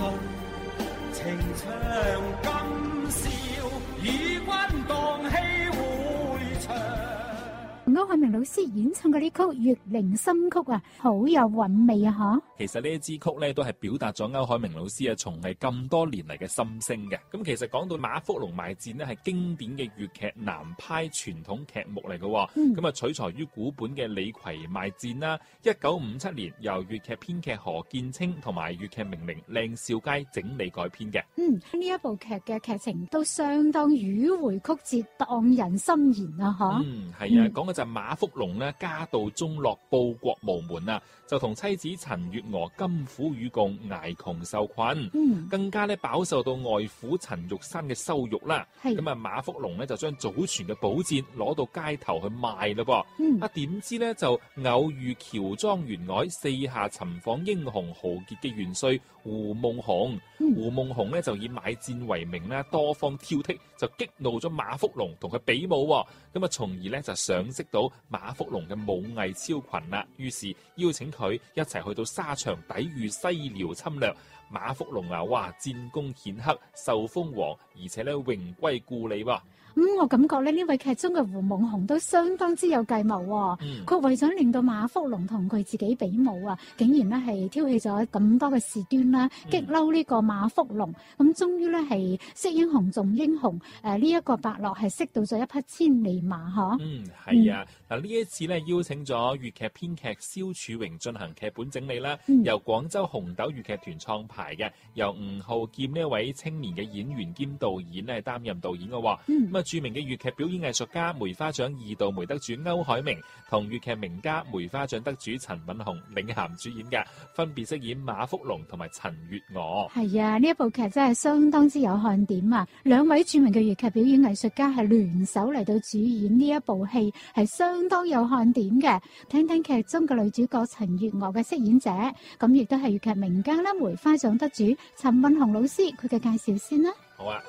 信，情長今宵，與君蕩氣迴腸。 歐海明老師演唱嘅呢曲《月靈心曲》啊，好有韻味啊！嗬， 其實呢一支曲咧都係表達咗歐海明老師啊從藝咁多年嚟嘅心聲嘅。咁其實講到馬福龍賣戰呢，係經典嘅粵劇南派傳統劇目嚟嘅。咁啊取材於古本嘅李逵賣戰啦。1957年由粵劇編劇何建清同埋粵劇名伶靚少佳整理改編嘅。 呢一部劇嘅劇情都相當迂迴曲折，蕩人心弦啊！嗬， 係啊，講嘅就馬福龍咧家道中落，報國無門啊，就同妻子陳月娥甘苦與共，捱窮受困，更加咧飽受到外父陳玉山嘅羞辱啦。咁啊，馬福龍咧就將祖傳嘅寶劍攞到街頭去賣咯噃。點知咧就偶遇喬裝員外四下尋訪英雄豪傑嘅元帥胡夢紅。胡夢紅咧就以買戰為名咧，多方挑剔，就激怒咗馬福龍，同佢比武。咁啊，從而咧就賞識到馬福龍嘅武藝超群啦。於是邀請佢一齊去到沙場抵禦西遼侵略。馬福龍啊，哇，戰功顯赫，受封王，而且咧榮歸故里喎。 我感覺咧呢位劇中嘅胡夢紅都相當之有計謀喎。佢為咗令到馬福龍同佢自己比武啊，竟然咧係挑起咗咁多嘅事端啦，激嬲呢個馬福龍。咁終於咧係識英雄重英雄。呢一個伯樂係識到咗一匹千里馬嗬。 係啊。嗱呢一次咧邀請咗粵劇編劇蕭柱榮進行劇本整理啦，由廣州紅豆粵劇團創排嘅，由吳浩劍呢一位青年嘅演員兼導演咧擔任導演嘅。咁啊，著名嘅粵劇表演藝術家梅花獎2度梅得主歐海明同粵劇名家梅花獎得主陳敏雄領銜主演嘅，分別飾演馬福龍同埋陳月娥。 係啊，呢一部劇真係相當之有看點啊！兩位著名嘅粵劇表演藝術家係聯手嚟到主演呢一部戲，係相當有看點嘅。聽聽劇中嘅女主角陳月娥嘅飾演者，咁亦都係粵劇名家啦，梅花獎得主陳敏雄老師，佢嘅介紹先啦。 好啊。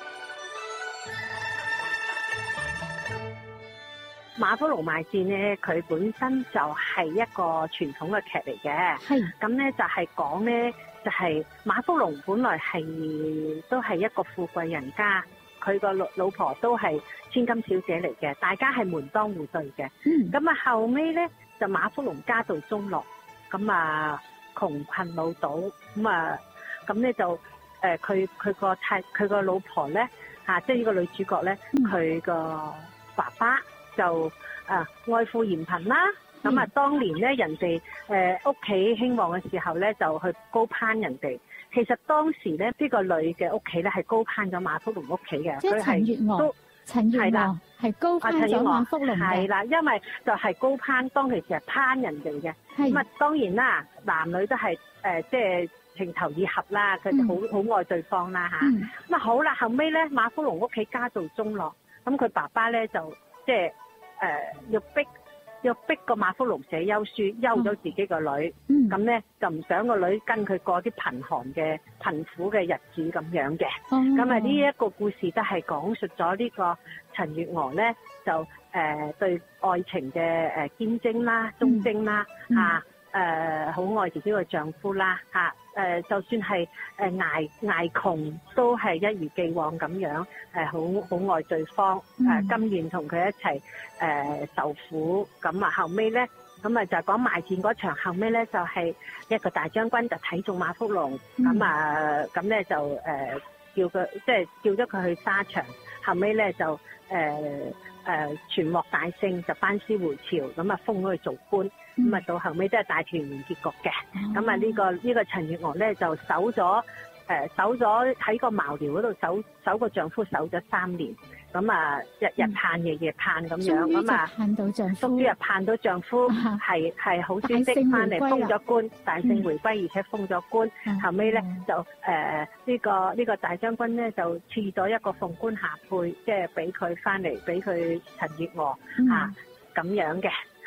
馬福龍賣戰咧，佢本身就係一個傳統嘅劇嚟嘅。咁咧就係講咧，就係馬福龍本來都係一個富貴人家，佢個老婆都係千金小姐嚟嘅，大家係門當戶對嘅。咁啊後尾咧就馬福龍家道中落，咁啊窮困潦倒，咁咧就佢個老婆咧即係呢個女主角咧，佢個爸爸就愛富嫌貧啦，咁當年咧人哋屋企興旺嘅時候咧，就去高攀人哋。其實當時咧呢個女嘅屋企咧係高攀咗馬福龍屋企嘅， 即係陳月娥係高攀咗馬福龍嘅。 係啦，因為就係高攀，當其時係攀人哋嘅。咁當然啦，男女都係即係情投意合啦，佢哋好愛對方啦嚇。咁好啦，後尾咧馬福龍屋企家道中落，咁佢爸爸咧就即係要逼個馬福龍寫休書，休咗自己個女，咁咧就唔想個女跟佢過啲貧苦嘅日子咁樣嘅。咁啊呢一個故事都係講述咗呢個陳月娥咧就對愛情嘅堅貞啦、忠貞啦好愛自己個丈夫啦就算係捱窮都係一如既往咁樣好愛對方，甘願同佢一齊受苦。咁啊後尾咧就講賣戰嗰場，後尾咧就係一個大將軍就睇中馬福龍，咁咧就叫佢即係叫咗佢去沙場，後尾咧就全獲大勝，就班師回朝，咁啊封咗佢做官。咁啊到後尾都係大團圓結局嘅。咁啊呢個陳月娥咧就守咗喺個茅寮嗰度守個丈夫守咗3年。咁啊日日盼夜夜盼咁樣，咁啊終於盼到丈夫係好消息翻嚟，封咗官，大勝回歸，而且封咗官。後尾咧就呢個大將軍咧就賜咗一個鳳冠霞帔，即係俾佢翻嚟，俾佢陳月娥咁樣嘅。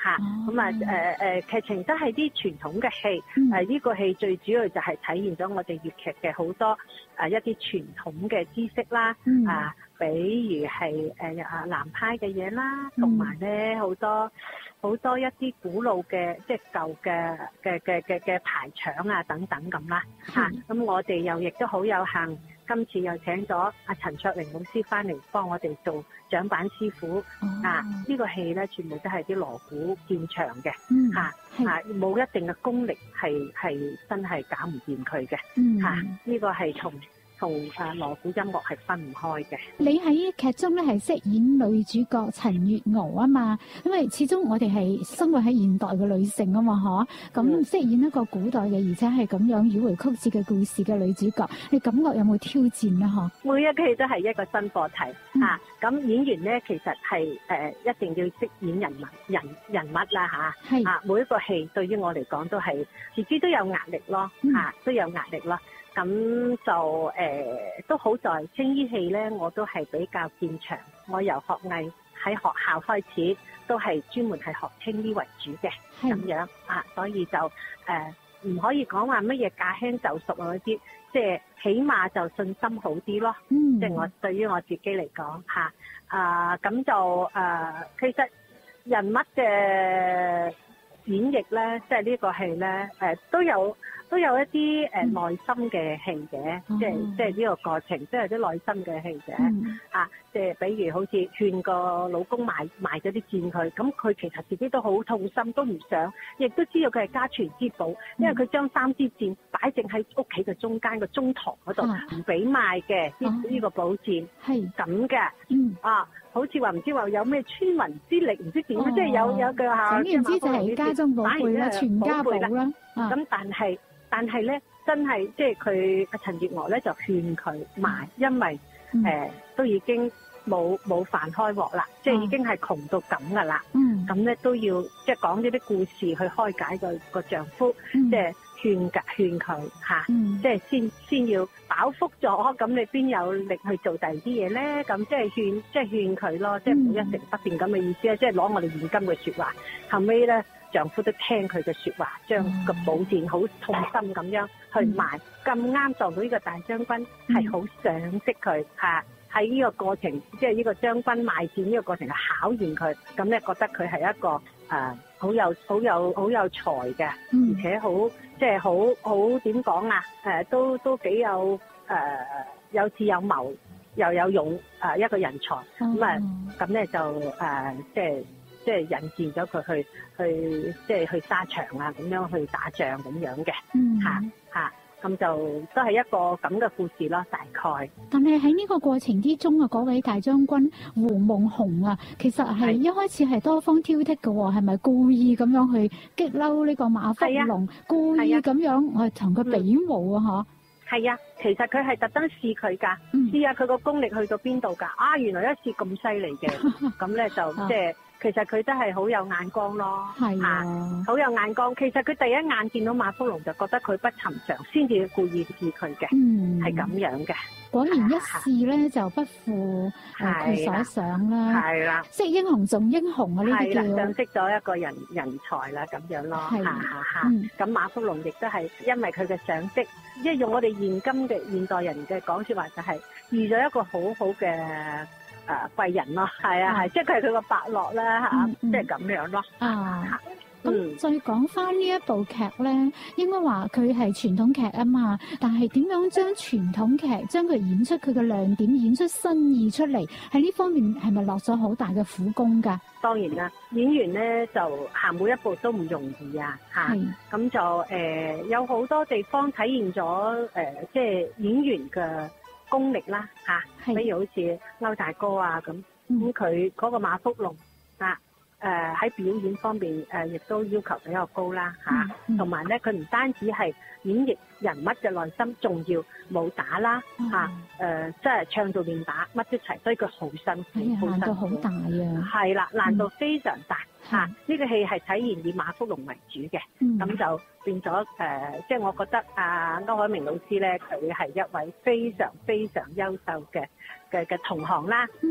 嚇。咁啊劇情都係啲傳統嘅戲，呢個戲最主要就係體現咗我哋粵劇嘅好多一啲傳統嘅知識啦，比如係南派嘅嘢啦，同埋咧好多一啲古老嘅即係舊嘅排場啊等等咁啦嚇。咁我哋又亦都好有幸，今次又請咗阿陳卓玲老師翻嚟幫我哋做掌板師傅。呢個戲咧全部都係啲鑼鼓見場嘅冇一定嘅功力係真係搞唔掂佢嘅呢個係同鑼鼓音樂係分唔開嘅。 你喺劇中咧係飾演女主角陳月娥啊嘛，因為始終我哋係生活喺現代嘅女性啊嘛，咁飾演一個古代嘅，而且係咁樣迂迴曲折嘅故事嘅女主角，你感覺有冇挑戰呢？ 每一個戲都係一個新課題咁演員咧其實係一定要識演人物啦每一個戲對於我嚟講都係自己都有壓力咯都有壓力咯。咁就都好在青衣戲咧，我都係比較見長。我由學藝喺學校開始，都係專門係學青衣為主嘅咁樣所以就唔可以講話乜嘢駕輕就熟嗰啲，即係起碼就信心好啲咯。即係我對於我自己嚟講咁就其實人物嘅演繹咧，即係呢個戲咧都有一啲內心嘅戲嘅，即係呢個過程都有啲內心嘅戲嘅即係比如好似勸個老公賣咗啲箭佢，咁佢其實自己都好痛心，都唔想，亦都知道佢係家傳之寶，因為佢將3支箭擺正喺屋企嘅中間個中堂嗰度，唔俾賣嘅呢個寶劍係咁嘅好似話唔知話有咩穿雲之力，唔知點即係有句話， 總言之就係家中寶貝啦，全家寶啦。 咁但係咧，真係即係佢阿陳月娥咧就勸佢賣，因為都已經冇飯開鑊啦，即係已經係窮到咁噶啦。咁咧都要即係講呢啲故事去開解個丈夫，即係勸佢即係先要飽腹咗，咁你邊有力去做第二啲嘢咧？咁即係勸佢咯，即係唔好一成不變咁嘅意思啊！即係攞我哋現今嘅説話，後尾咧丈夫都聽佢嘅説話，將個寶劍好痛心咁樣去賣。咁啱撞到呢個大將軍係好賞識佢喺呢個過程，即係呢個將軍賣劍呢個過程係考驗佢，咁咧覺得佢係一個好有才嘅，而且好即係好點講都幾有有智有謀又有勇一個人才咁咧就即係引薦咗佢去即係去沙場咁樣去打仗咁樣嘅咁就都係一個咁嘅故事咯，大概。 但係喺呢個過程之中嗰位大將軍胡夢紅其實係一開始係多方挑剔嘅喎，係咪故意咁樣去激嬲呢個馬福龍，故意咁樣同佢比武係其實佢係特登試佢㗎，試下佢個功力去到邊度㗎。原來一試咁犀利嘅，咁咧就即係。其實佢都係好有眼光咯，好有眼光。其實佢第一眼見到馬福龍就覺得佢不尋常，先至故意試佢嘅，係咁樣嘅。 果然一試咧就不負佢所想啦。係啦，識英雄重英雄呢啲叫賞識咗一個人才啦，咁樣咯。咁馬福龍亦都係因為佢嘅賞識，即係用我哋現代人嘅講説話就係遇咗一個好好嘅。貴人咯，即係佢係佢個伯樂啦即係咁樣咯。 咁再講翻呢一部劇咧，應該話佢係傳統劇啊嘛，但係點樣將傳統劇將佢演出佢嘅亮點，演出新意出嚟，喺呢方面係咪落咗好大嘅苦功㗎？ 當然啦，演員咧就行每一步都唔容易咁就有好多地方體現咗即係演員嘅功力啦比如好似歐大哥咁佢嗰個馬福龍喺表演方面亦都要求比較高啦同埋咧佢唔單止係演繹人物嘅內心，仲要武打啦即係唱到練打乜一齊，所以佢好辛苦， 難度好大係啦，難度非常大呢個戲係體現以馬福龍為主嘅，咁就變咗即係我覺得歐海明老師咧，佢係一位非常非常優秀嘅同行啦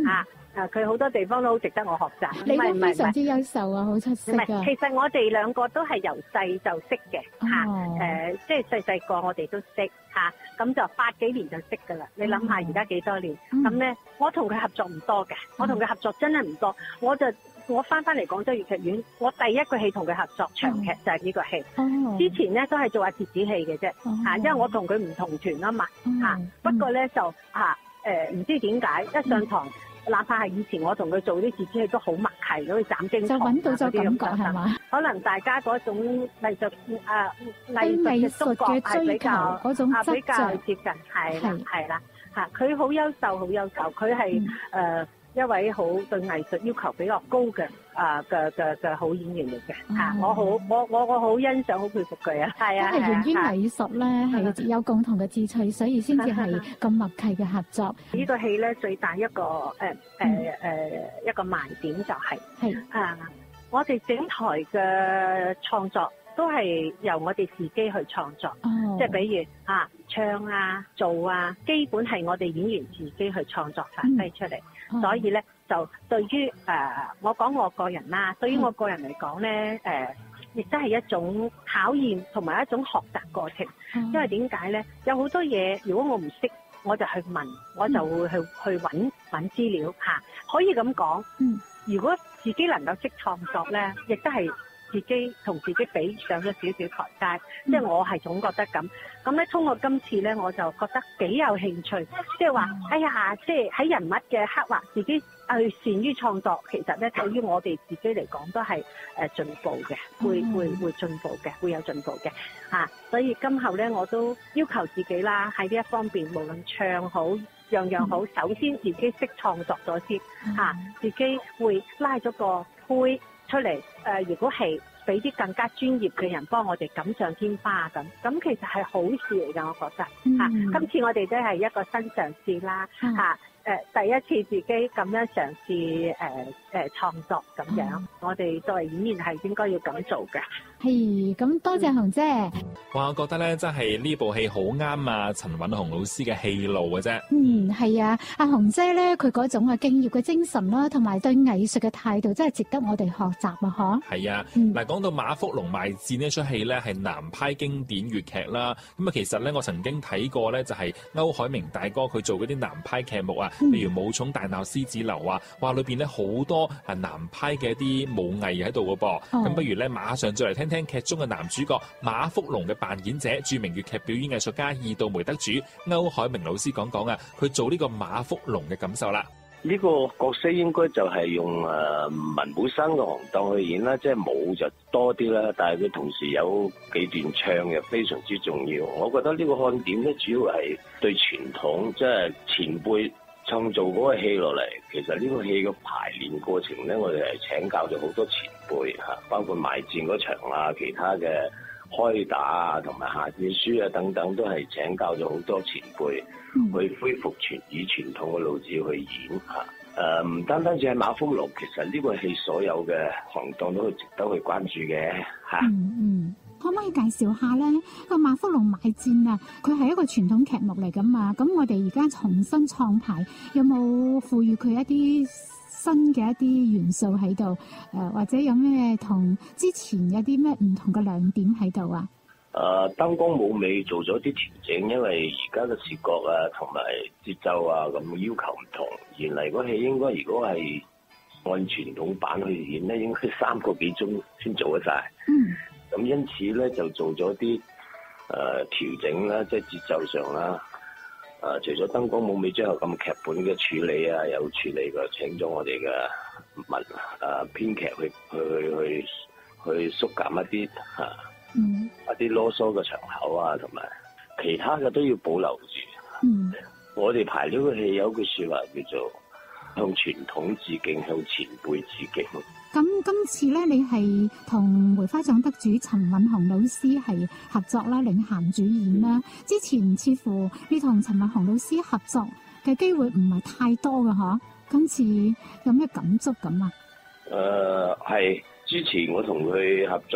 佢好多地方都好值得我學習。 你都非常之優秀啊，好出色啊！ 其實我哋兩個都係由細就識嘅嚇，即係細細個我哋都識嚇，咁就8幾年就識㗎啦。你諗下而家幾多年？咁咧，我同佢合作唔多嘅，我同佢合作真係唔多。我翻嚟廣州粵劇院，我第一個戲同佢合作長劇就係呢個戲。之前咧都係做下折子戲嘅啫嚇，因為我同佢唔同團啊嘛嚇。不過咧就唔知點解一上堂，哪怕係以前我同佢做啲折子戲都好默契，好似斬經堂嗰啲咁。就揾到咗感覺係嘛？可能大家嗰種藝術嘅觸覺係比較嗰種比較接近，係啦嚇。佢好優秀，好優秀。佢係一位好對藝術要求比較高嘅嘅好演員嚟嘅嚇，我好欣賞，好佩服佢啊！係啊， 源於藝術咧係有共同嘅志趣，所以先至係咁默契嘅合作。 呢個戲咧最大一個一個賣點就係我哋整台嘅創作都係由我哋自己去創作，即係比如唱啊、做啊，基本係我哋演員自己去創作發揮出嚟。所以咧，就對於我講我個人啦，對於我個人嚟講咧，亦都係一種考驗同埋一種學習過程。因為點解咧？有好多嘢，如果我唔識，我就去問，我就會去揾資料嚇。可以咁講，如果自己能夠識創作咧，亦都係自己同自己比上咗少少台階。即係我係總覺得咁。咁咧，通過今次咧，我就覺得幾有興趣。即係話，哎呀，即係喺人物嘅刻畫，自己去善於創作，其實咧，對於我哋自己嚟講都係進步嘅，會進步嘅，會有進步嘅嚇。所以今後咧，我都要求自己啦，喺呢一方面，無論唱好樣樣好，首先自己識創作咗先嚇，自己會拉咗個胚出嚟。如果係俾啲更加專業嘅人幫我哋錦上添花咁其實係好事嚟㗎，我覺得今次我哋都係一個新嘗試啦第一次自己咁樣嘗試創作咁樣，我哋作為演員係應該要咁做嘅。 係咁，多謝紅姐。 哇，我覺得咧真係呢部戲好啱啊陳韻紅老師嘅戲路嘅啫。 係啊，阿紅姐咧佢嗰種敬業嘅精神啦，同埋對藝術嘅態度，真係值得我哋學習啊！ 係啊，嗱講到馬福龍賣戰呢出戲咧係南派經典粵劇啦，咁啊其實咧我曾經睇過咧就係歐海明大哥佢做嗰啲南派劇目啊，譬如武松大鬧獅子樓啊，哇裏邊咧好多南派嘅一啲武藝喺度嘅噃，咁不如咧馬上再嚟聽聽劇中嘅男主角馬福龍嘅扮演者，著名粵劇表演藝術家二度梅得主歐海明老師講講啊，佢做呢個馬福龍嘅感受啦。 呢個角色應該就係用文武生嘅行當去演啦，即係武就多啲啦，但係佢同時有幾段唱又非常之重要。我覺得呢個看點咧，主要係對傳統，即係前輩創造嗰個戲落嚟。其實呢個戲嘅排練過程咧，我哋係請教咗好多前輩嚇，包括賣戰嗰場啊，其他嘅開打啊，同埋下戰書啊等等，都係請教咗好多前輩。去恢復以傳統嘅路子去演嚇，唔單止係馬福龍，其實呢個戲所有嘅行當都值得去關注嘅嚇。 可唔可以介紹下咧個馬福龍賣戰啊？佢係一個傳統劇目嚟㗎嘛，咁我哋而家重新創排，有冇賦予佢一啲新嘅一啲元素喺度？或者有咩同之前有啲咩唔同嘅亮點喺度啊？ 燈光舞美做咗啲調整，因為而家嘅視覺啊同埋節奏啊咁要求唔同。原嚟嗰戲應該如果係按傳統版去演咧，應該3個幾鐘先做得晒。咁因此咧就做咗啲調整啦，即係節奏上啦。除咗燈光舞美之後，咁劇本嘅處理啊有處理過，請咗我哋嘅編劇去縮減一啲一啲囉嗦嘅場口啊，同埋其他嘅都要保留住。我哋排呢個戲有句說話叫做向傳統致敬，向前輩致敬。 咁今次咧，你係同梅花獎得主陳韻紅老師係合作啦，領銜主演啦。之前似乎你同陳韻紅老師合作嘅機會唔係太多㗎嗬？今次有咩感觸咁啊？ 係之前我同佢合作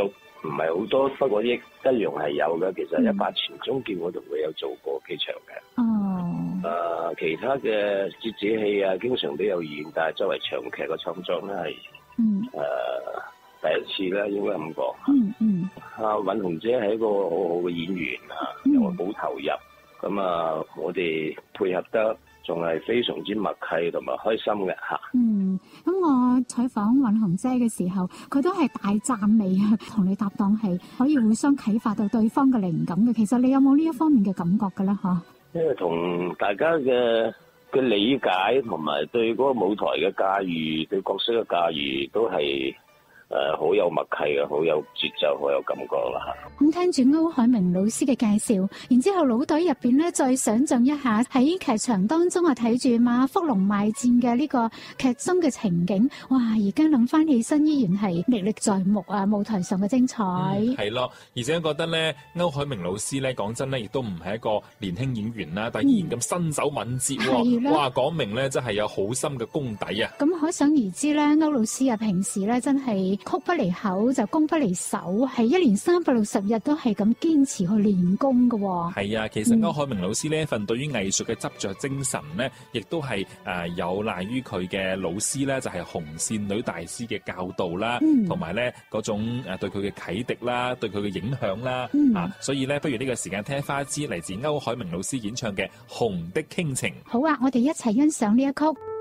唔係好多，不過一樣係有嘅。其實喺八全中劍嗰度會有做過幾場嘅。哦。其他嘅折子戲啊，經常都有演，但係作為長劇嘅創作咧係第一次啦，應該咁講。允紅姐係一個好好嘅演員啊，又好投入。咁我哋配合得仲係非常之默契同埋開心嘅嚇。 咁我採訪允紅姐嘅時候，佢都係大讚你啊，同你搭檔係可以互相啟發到對方嘅靈感嘅。其實你有冇呢一方面嘅感覺嘅咧？嚇，因為同大家嘅理解同埋對嗰個舞台嘅駕馭，對角色嘅駕馭都係好有默契嘅，好有節奏，好有感覺啦嚇。 咁聽住歐海明老師嘅介紹，然之後腦袋入邊咧再想像一下喺劇場當中睇住馬福龍賣戰嘅呢個劇中嘅情景，哇！而家諗翻起身依然係歷歷在目啊！舞台上嘅精彩係咯，而且覺得咧歐海明老師咧講真咧，亦都唔係一個年輕演員啦，但係依然咁身手敏捷喎。哇！講明咧真係有好深嘅功底啊！ 咁可想而知咧，歐老師啊，平時咧真係曲不離口就功不離手，係一年360日都係咁堅持去練功嘅。 係啊，其實歐海明老師呢一份對於藝術嘅執着精神呢，亦都係有賴於佢嘅老師咧，就係紅線女大師嘅教導啦，同埋咧嗰種對佢嘅啟迪啦，對佢嘅影響啦，所以咧不如呢個時間聽花枝嚟自歐海明老師演唱嘅《紅的傾情》。 好啊，我哋一齊欣賞呢一曲。